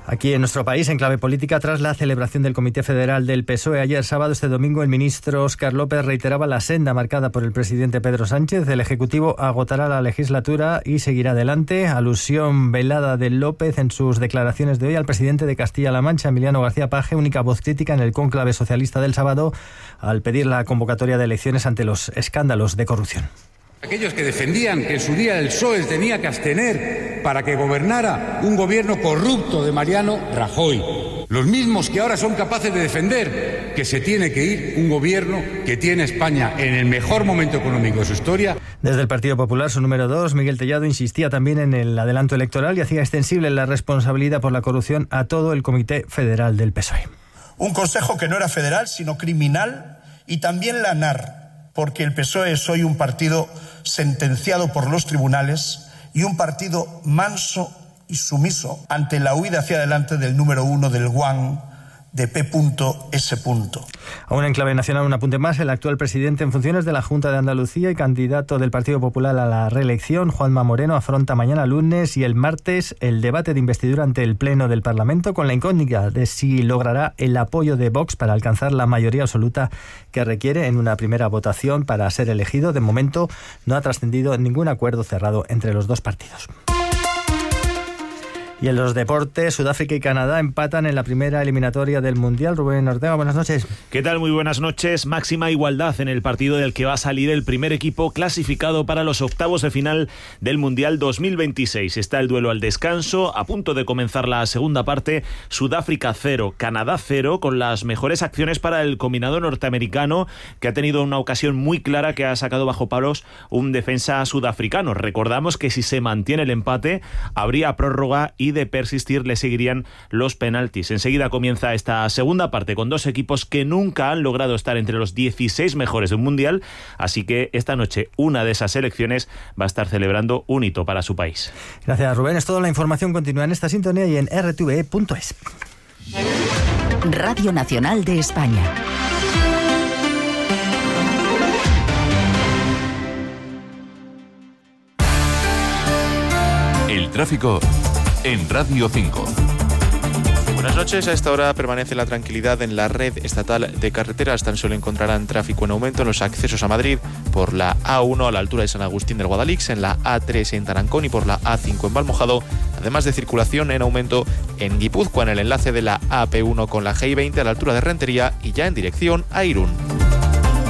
Aquí en nuestro país, en clave política, tras la celebración del Comité Federal del PSOE ayer sábado, este domingo, el ministro Óscar López reiteraba la senda marcada por el presidente Pedro Sánchez. El Ejecutivo agotará la legislatura y seguirá adelante. Alusión velada de López en sus declaraciones de hoy al presidente de Castilla-La Mancha, Emiliano García Paje, única voz crítica en el cónclave socialista del sábado, al pedir la convocatoria de elecciones ante los escándalos de corrupción. Aquellos que defendían que en su día el PSOE tenía que abstener para que gobernara un gobierno corrupto de Mariano Rajoy. Los mismos que ahora son capaces de defender que se tiene que ir un gobierno que tiene España en el mejor momento económico de su historia. Desde el Partido Popular, su número 2, Miguel Tellado, insistía también en el adelanto electoral y hacía extensible la responsabilidad por la corrupción a todo el Comité Federal del PSOE. Un consejo que no era federal, sino criminal, y también la NAR, porque el PSOE es hoy un partido sentenciado por los tribunales y un partido manso y sumiso ante la huida hacia adelante del número 1 del GUAN de P.S. Aún en clave nacional, un apunte más. El actual presidente en funciones de la Junta de Andalucía y candidato del Partido Popular a la reelección, Juanma Moreno, afronta mañana lunes y el martes el debate de investidura ante el Pleno del Parlamento, con la incógnita de si logrará el apoyo de Vox para alcanzar la mayoría absoluta que requiere en una primera votación para ser elegido. De momento no ha trascendido ningún acuerdo cerrado entre los dos partidos. Y en los deportes, Sudáfrica y Canadá empatan en la primera eliminatoria del Mundial. Rubén Ortega, buenas noches. ¿Qué tal? Muy buenas noches. Máxima igualdad en el partido del que va a salir el primer equipo clasificado para los octavos de final del Mundial 2026. Está el duelo al descanso, a punto de comenzar la segunda parte. Sudáfrica 0, Canadá 0, con las mejores acciones para el combinado norteamericano, que ha tenido una ocasión muy clara que ha sacado bajo palos un defensa sudafricano. Recordamos que si se mantiene el empate, habría prórroga y de persistir le seguirían los penaltis. Enseguida comienza esta segunda parte con dos equipos que nunca han logrado estar entre los 16 mejores de un mundial, así que esta noche una de esas selecciones va a estar celebrando un hito para su país. Gracias, Rubén. Es toda la información. Continúa en esta sintonía y en rtve.es. Radio Nacional de España. El tráfico en Radio 5. Buenas noches. A esta hora permanece la tranquilidad en la red estatal de carreteras. Tan solo encontrarán tráfico en aumento en los accesos a Madrid por la A1 a la altura de San Agustín del Guadalix, en la A3 en Tarancón y por la A5 en Valmojado, además de circulación en aumento en Guipúzcoa en el enlace de la AP1 con la G20 a la altura de Rentería y ya en dirección a Irún.